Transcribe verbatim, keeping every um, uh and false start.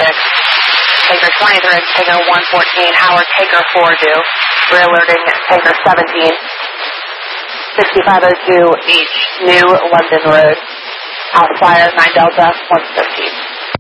six. Taker twenty-three, Taker one fourteen, Howard, Taker four due. Rear alerting Taker seventeen. sixty-five oh two H, New London Road. House Flyer nine Delta one fifteen.